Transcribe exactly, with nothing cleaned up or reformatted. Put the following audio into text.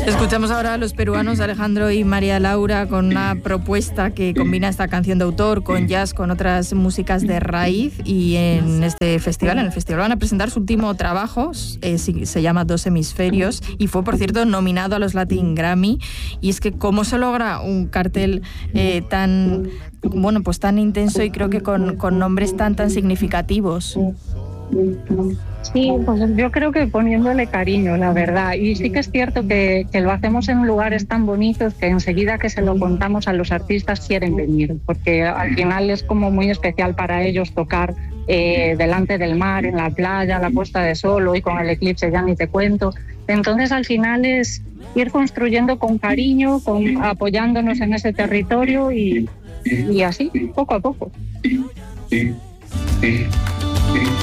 Escuchamos ahora a los peruanos Alejandro y María Laura con una propuesta que combina esta canción de autor con jazz, con otras músicas de raíz, y en este festival, en el festival van a presentar su último trabajo, eh, se llama Dos Hemisferios, y fue, por cierto, nominado a los Latin Grammy. Y es que cómo se logra un cartel eh, tan, bueno, pues tan intenso y creo que con, con nombres tan, tan significativos. Sí, pues yo creo que poniéndole cariño, la verdad. Y sí que es cierto que, que lo hacemos en lugares tan bonitos que enseguida que se lo contamos a los artistas quieren venir, porque al final es como muy especial para ellos tocar eh, delante del mar, en la playa, la puesta de sol, hoy con el eclipse ya ni te cuento. Entonces al final es ir construyendo con cariño, con, apoyándonos en ese territorio y, y así, poco a poco.